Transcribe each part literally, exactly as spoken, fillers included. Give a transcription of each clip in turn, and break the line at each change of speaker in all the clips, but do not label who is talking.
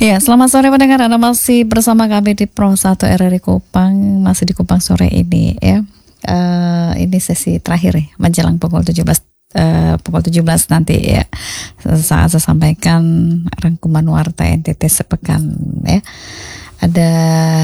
Ya, selamat sore pendengar. Anda masih bersama kami di Pro satu R R I Kupang, masih di Kupang sore ini ya. Uh, ini sesi terakhir ya, menjelang pukul tujuh belas uh, pukul tujuh belas nanti ya. Saat saya sampaikan rangkuman warta N T T sepekan ya. Ada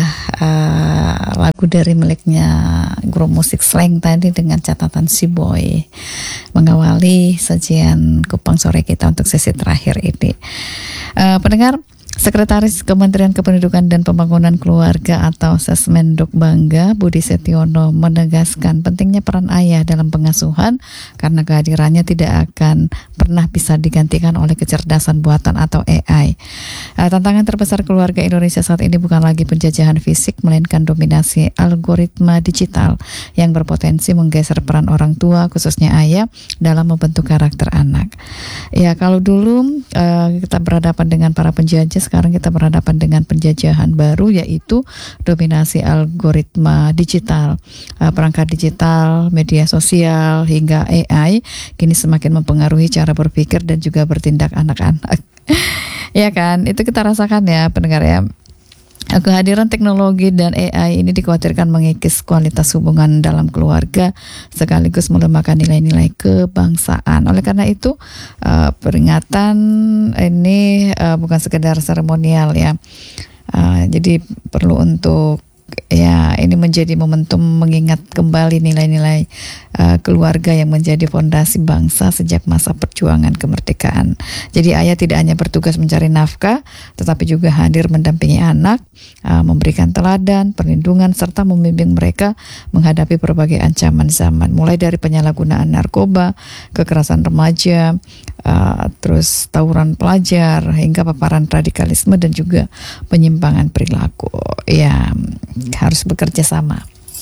uh, lagu dari miliknya grup musik Slang tadi dengan catatan Si Boy mengawali sajian Kupang sore kita untuk sesi terakhir ini. Uh, pendengar, Sekretaris Kementerian Kependudukan dan Pembangunan Keluarga atau Sesmenduk Bangga, Budi Setiono, menegaskan pentingnya peran ayah dalam pengasuhan karena kehadirannya tidak akan pernah bisa digantikan oleh kecerdasan buatan atau A I. Uh, tantangan terbesar keluarga Indonesia saat ini bukan lagi penjajahan fisik, melainkan dominasi algoritma digital yang berpotensi menggeser peran orang tua, khususnya ayah, dalam membentuk karakter anak. Ya, kalau dulu uh, kita berhadapan dengan para penjajah, sekarang kita berhadapan dengan penjajahan baru, yaitu dominasi algoritma digital, uh, perangkat digital, media sosial, hingga A I kini semakin mempengaruhi cara berpikir dan juga bertindak anak-anak. Ya kan, itu kita rasakan ya pendengar ya. Kehadiran teknologi dan A I ini dikhawatirkan mengikis kualitas hubungan dalam keluarga sekaligus melemahkan nilai-nilai kebangsaan. Oleh karena itu uh, peringatan ini uh, bukan sekedar seremonial ya. Uh, jadi perlu untuk ya ini menjadi momentum mengingat kembali nilai-nilai uh, keluarga yang menjadi fondasi bangsa sejak masa perjuangan kemerdekaan. Jadi ayah tidak hanya bertugas mencari nafkah, tetapi juga hadir mendampingi anak, uh, memberikan teladan, perlindungan, serta membimbing mereka menghadapi berbagai ancaman zaman, mulai dari penyalahgunaan narkoba, kekerasan remaja, uh, terus tawuran pelajar, hingga paparan radikalisme dan juga penyimpangan perilaku. Ya, harus bekerja sama.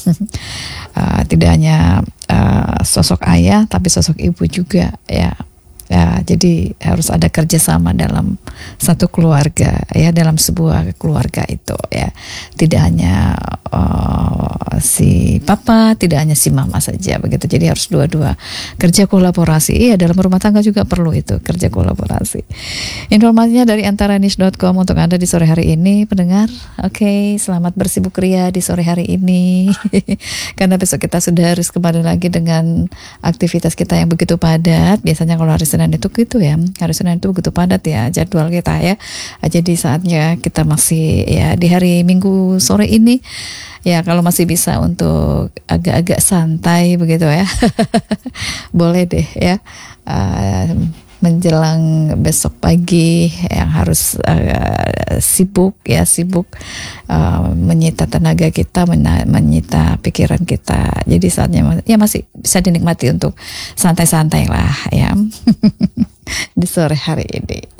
uh, tidak hanya uh, sosok ayah, tapi sosok ibu juga ya. Ya, jadi harus ada kerjasama dalam satu keluarga ya, dalam sebuah keluarga itu ya. Tidak hanya uh, si papa, tidak hanya si mama saja begitu. Jadi harus dua-dua kerja kolaborasi. Iya, dalam rumah tangga juga perlu itu kerja kolaborasi. Informasinya dari antaranews dot com untuk Anda di sore hari ini, pendengar. Oke, okay, selamat bersibuk ria di sore hari ini. Karena besok kita sudah harus kembali lagi dengan aktivitas kita yang begitu padat. Biasanya kalau hari Senin itu gitu ya, hari Senin itu begitu padat ya jadwal kita ya. Jadi saatnya kita masih ya di hari Minggu sore ini ya, kalau masih bisa untuk agak-agak santai begitu ya. Boleh deh ya. Uh, menjelang besok pagi yang harus uh, sibuk ya sibuk uh, menyita tenaga kita, mena- menyita pikiran kita. Jadi saatnya ya masih bisa dinikmati untuk santai-santai lah ya di sore hari ini.